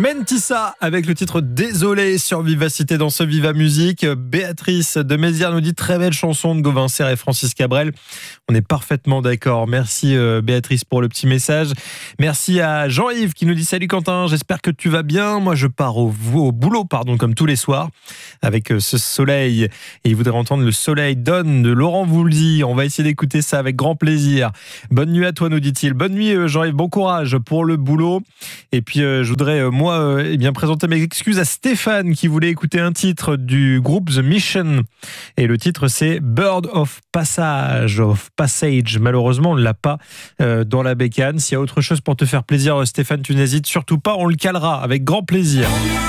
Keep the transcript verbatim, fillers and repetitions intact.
Mentissa avec le titre Désolé sur Vivacité dans ce Viva Musique. Béatrice de Mézières nous dit très belle chanson de Gauvin Serre et Francis Cabrel. On est parfaitement d'accord. Merci euh, Béatrice pour le petit message. Merci à Jean-Yves qui nous dit salut Quentin, j'espère que tu vas bien. Moi je pars au, au boulot pardon comme tous les soirs avec euh, ce soleil et il voudrait entendre Le Soleil donne de Laurent Voulzy. On va essayer d'écouter ça avec grand plaisir. Bonne nuit à toi nous dit-il. Bonne nuit euh, Jean-Yves, bon courage pour le boulot. Et puis euh, je voudrais euh, moi euh, eh bien présenter mes excuses à Stéphane qui voulait écouter un titre du groupe The Mission et le titre c'est Bird of Passage of Passage. Malheureusement on ne l'a pas euh, dans la bécane. S'il y a autre chose pour te faire plaisir Stéphane, tu n'hésites surtout pas, on le calera avec grand plaisir.